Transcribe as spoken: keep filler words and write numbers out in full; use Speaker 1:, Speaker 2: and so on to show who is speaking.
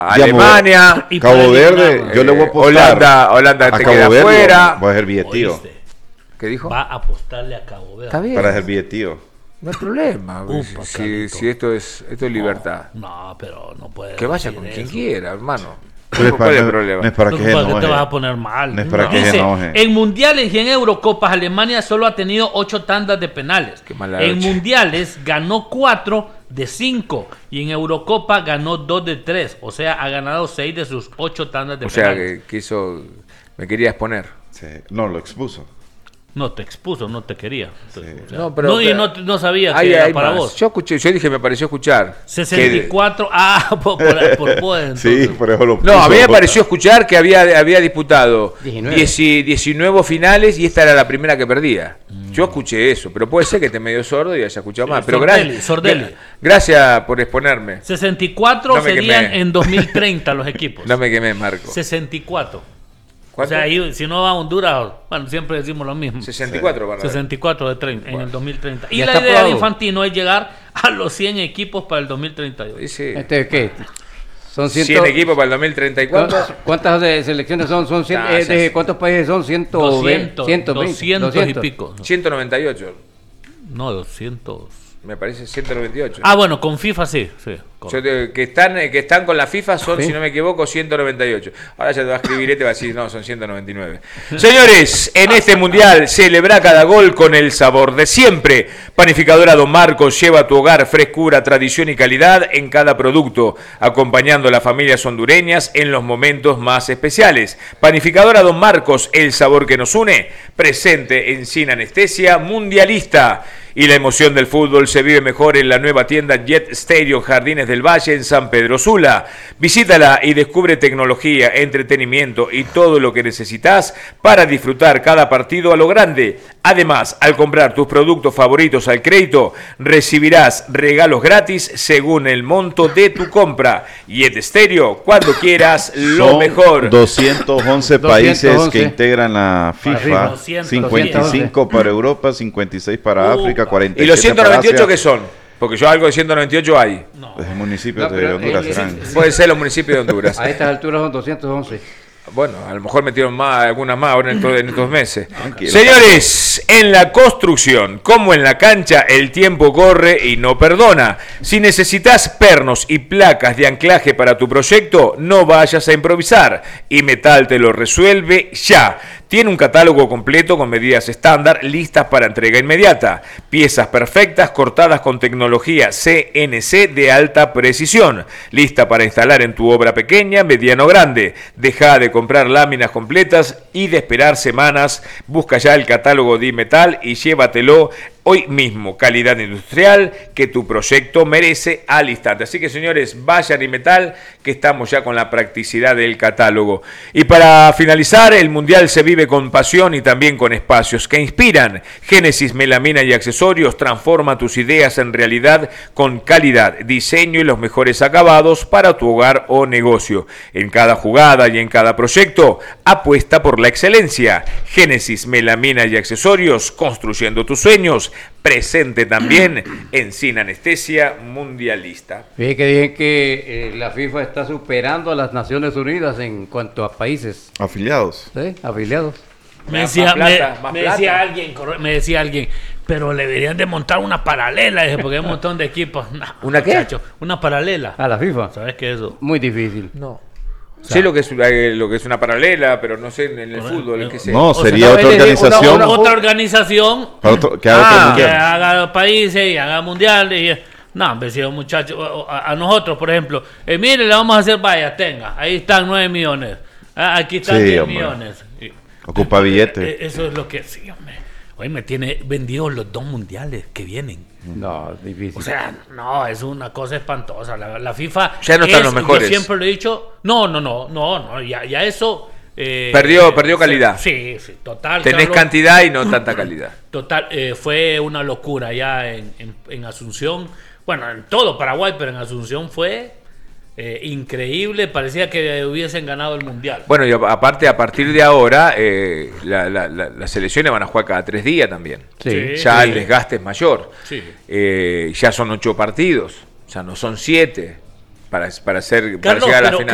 Speaker 1: Alemania,
Speaker 2: Cabo Verde, yo le voy a apostar.
Speaker 1: Holanda, Holanda
Speaker 2: a
Speaker 1: te
Speaker 2: Cabo
Speaker 1: queda
Speaker 2: Verde,
Speaker 1: fuera.
Speaker 2: voy a ser billetío.
Speaker 3: ¿Oíste?
Speaker 1: ¿Qué dijo?
Speaker 3: Va a apostarle a Cabo Verde.
Speaker 1: Está bien.
Speaker 2: Para ser billetío.
Speaker 1: No hay problema.
Speaker 3: Upa,
Speaker 1: si,
Speaker 3: Carlito.
Speaker 1: si esto es esto es libertad.
Speaker 3: No, no, pero no puede.
Speaker 1: Que vaya
Speaker 3: decir
Speaker 1: con quien
Speaker 3: eso.
Speaker 1: quiera, hermano.
Speaker 2: No es
Speaker 1: ¿Cuál es
Speaker 2: para,
Speaker 1: el
Speaker 2: no,
Speaker 1: problema?
Speaker 2: no es para
Speaker 3: No,
Speaker 2: que se
Speaker 3: porque te
Speaker 2: enoje.
Speaker 3: vas a poner mal.
Speaker 2: No es para que se
Speaker 3: Dice,
Speaker 2: enoje.
Speaker 3: en mundiales y en Eurocopas, Alemania solo ha tenido ocho tandas de penales.
Speaker 1: Qué mala
Speaker 3: En
Speaker 1: noche.
Speaker 3: mundiales ganó cuatro de cinco y en Eurocopa ganó dos de tres. O sea, ha ganado seis de sus ocho tandas de
Speaker 1: O sea,
Speaker 3: penales.
Speaker 1: que quiso... Me quería exponer.
Speaker 2: Sí. No, lo expuso.
Speaker 3: No te expuso, no te quería. Entonces, o sea,
Speaker 1: No, pero-
Speaker 3: no, y
Speaker 1: pero-
Speaker 3: no, no sabía que
Speaker 1: Ahí
Speaker 3: era
Speaker 1: hay
Speaker 3: para
Speaker 1: más.
Speaker 3: vos.
Speaker 1: Yo escuché, yo dije, me pareció escuchar.
Speaker 3: sesenta y cuatro. Ah, por, por, por vos, entonces.
Speaker 2: Sí, por eso lo
Speaker 1: que-
Speaker 2: puso.
Speaker 1: No, a mí me pareció escuchar que había, había disputado
Speaker 4: diecinueve.
Speaker 1: dieci- diecinueve finales y esta era la primera que perdía. Yo escuché eso, pero puede ser que esté medio sordo y haya escuchado
Speaker 3: Sí,
Speaker 1: más. Pero
Speaker 3: Sordelli,
Speaker 1: gracias,
Speaker 3: Sordelli.
Speaker 1: gra- gracias por exponerme.
Speaker 3: sesenta y cuatro
Speaker 1: No me
Speaker 3: serían
Speaker 1: quemé.
Speaker 3: en dos mil treinta los equipos.
Speaker 1: No me quemé, Marco.
Speaker 3: sesenta y cuatro. O
Speaker 1: ¿Cuánto?
Speaker 3: sea, ahí, si no va a Honduras, bueno, siempre decimos lo mismo.
Speaker 1: sesenta y cuatro van a ver.
Speaker 3: sesenta y cuatro de treinta, en el dos mil treinta. Y
Speaker 4: Ya
Speaker 3: la
Speaker 4: está
Speaker 3: idea de
Speaker 4: aprobado.
Speaker 3: Infantino es llegar a los cien equipos para el dos mil treinta y dos.
Speaker 1: Dice
Speaker 4: Este, ¿qué? Son
Speaker 1: cien
Speaker 4: ciento-
Speaker 1: equipos para el dos mil treinta y cuatro.
Speaker 4: ¿Cuántas, cuántas de selecciones son? Son cien-
Speaker 1: Ah,
Speaker 4: eh,
Speaker 1: ya
Speaker 4: de
Speaker 1: sé.
Speaker 4: ¿Cuántos países son? ciento veinte,
Speaker 3: doscientos,
Speaker 4: ciento veinte,
Speaker 3: doscientos y
Speaker 4: doscientos.
Speaker 3: pico.
Speaker 1: ciento noventa y ocho.
Speaker 3: No, doscientos.
Speaker 1: Me parece ciento noventa y ocho.
Speaker 3: Ah, bueno, con FIFA sí. sí
Speaker 1: Yo te- que, están, eh, que están con la FIFA son,
Speaker 4: Sí.
Speaker 1: si no me equivoco, ciento noventa y ocho. Ahora ya te va a escribir y te va a decir, no, son ciento noventa y nueve. Señores, en este mundial celebra cada gol con el sabor de siempre. Panificadora Don Marcos lleva a tu hogar frescura, tradición y calidad en cada producto, acompañando a las familias hondureñas en los momentos más especiales. Panificadora Don Marcos, el sabor que nos une, presente en Sin Anestesia Mundialista. Y la emoción del fútbol se vive mejor en la nueva tienda Jet Stadium Jardines del Valle en San Pedro Sula. Visítala y descubre tecnología, entretenimiento y todo lo que necesitas para disfrutar cada partido a lo grande. Además, al comprar tus productos favoritos al crédito, recibirás regalos gratis según el monto de tu compra. Jet Stereo, cuando quieras, lo
Speaker 2: Son
Speaker 1: mejor.
Speaker 2: doscientos once países
Speaker 4: doscientos once.
Speaker 2: que integran la
Speaker 4: Para
Speaker 2: FIFA.
Speaker 3: doscientos,
Speaker 2: cincuenta y cinco para Europa, cincuenta y seis para
Speaker 3: Uh,
Speaker 2: África, cuarenta y
Speaker 1: ¿Y los
Speaker 2: siete
Speaker 1: ciento noventa y ocho
Speaker 2: para
Speaker 1: qué
Speaker 2: Asia.
Speaker 1: son? Porque yo algo de ciento noventa y ocho hay.
Speaker 3: No.
Speaker 2: Los municipios
Speaker 4: No,
Speaker 2: de
Speaker 4: pero
Speaker 2: Honduras
Speaker 4: el-
Speaker 2: serán.
Speaker 1: Puede ser los municipios de Honduras.
Speaker 4: A estas alturas son doscientos once.
Speaker 1: Bueno, a lo mejor metieron más, algunas más ahora en, estos- en estos meses.
Speaker 2: Tranquilo.
Speaker 1: Señores, en la construcción, como en la cancha, el tiempo corre y no perdona. Si necesitas pernos y placas de anclaje para tu proyecto, no vayas a improvisar. Y Metal te lo resuelve ya. Tiene un catálogo completo con medidas estándar listas para entrega inmediata. Piezas perfectas cortadas con tecnología C N C de alta precisión. Lista para instalar en tu obra pequeña, mediana o grande. Deja de comprar láminas completas y de esperar semanas. Busca ya el catálogo de Metal y llévatelo hoy mismo. Calidad industrial que tu proyecto merece al instante. Así que, señores, vayan y Metal, que estamos ya con la practicidad del catálogo. Y para finalizar, el Mundial se vive con pasión y también con espacios que inspiran. Génesis Melamina y Accesorios transforma tus ideas en realidad con calidad, diseño y los mejores acabados para tu hogar o negocio. En cada jugada y en cada proyecto, apuesta por la excelencia. Génesis Melamina y Accesorios, construyendo tus sueños. Presente también en Sin Anestesia Mundialista.
Speaker 4: Fíjate que dije que eh, la FIFA está superando a las Naciones Unidas en cuanto a países,
Speaker 2: Afiliados.
Speaker 4: ¿sí? Afiliados.
Speaker 3: Me
Speaker 1: Más
Speaker 3: decía,
Speaker 1: plata,
Speaker 3: me,
Speaker 1: más
Speaker 3: me
Speaker 1: plata.
Speaker 3: decía alguien, corre- me decía alguien, pero le deberían de montar una paralela, dije, porque hay un montón de equipos. No,
Speaker 1: ¿Una qué?
Speaker 3: muchacho, una paralela.
Speaker 4: A la FIFA.
Speaker 3: ¿Sabes qué es eso?
Speaker 4: Muy difícil.
Speaker 1: No. Sé lo que, es, eh, lo que es una paralela, pero no sé en el
Speaker 3: Correcto.
Speaker 1: fútbol, ¿qué sé?
Speaker 2: No,
Speaker 3: O sea,
Speaker 2: sería
Speaker 4: no,
Speaker 2: otra
Speaker 4: él es de una-
Speaker 2: organización.
Speaker 4: una-
Speaker 3: Otra organización
Speaker 2: para otro- que haga
Speaker 1: Ah,
Speaker 2: otro
Speaker 3: que
Speaker 2: mundial.
Speaker 3: haga países y haga mundiales. Y, no, hombre, si un muchacho, o- o- a, a nosotros, por ejemplo, eh, mire, le vamos a hacer, vaya, tenga, ahí están nueve millones, ah, aquí están
Speaker 2: Sí,
Speaker 3: diez
Speaker 2: hombre.
Speaker 3: millones. Y-
Speaker 2: Ocupa billete.
Speaker 3: Eh, Eso es lo que, sí, hombre. Hoy me tiene vendidos los dos mundiales que vienen.
Speaker 4: No, difícil.
Speaker 3: O sea, no, es una cosa espantosa. La, la FIFA.
Speaker 1: Ya no están
Speaker 3: es-
Speaker 1: los mejores.
Speaker 3: Yo siempre lo he dicho. No, no, no, no, no. Ya, ya eso. eh,
Speaker 1: Perdió- perdió calidad.
Speaker 3: Sí, sí, total.
Speaker 1: Tenés
Speaker 3: Carlos,
Speaker 1: cantidad y no tanta calidad.
Speaker 3: Total, eh, fue una locura ya en, en- en Asunción. Bueno, en todo Paraguay, pero en Asunción fue eh, increíble. Parecía que hubiesen ganado el mundial.
Speaker 1: Bueno, y a- aparte, a partir de ahora, eh, la- la- la- las selecciones van a jugar cada tres días también.
Speaker 4: Sí.
Speaker 1: Ya
Speaker 3: Sí.
Speaker 1: el desgaste es mayor.
Speaker 3: Sí.
Speaker 1: Eh, ya son ocho partidos, o sea, no son siete para, para, hacer, para
Speaker 3: Carlos,
Speaker 1: llegar a la
Speaker 3: pero
Speaker 1: final.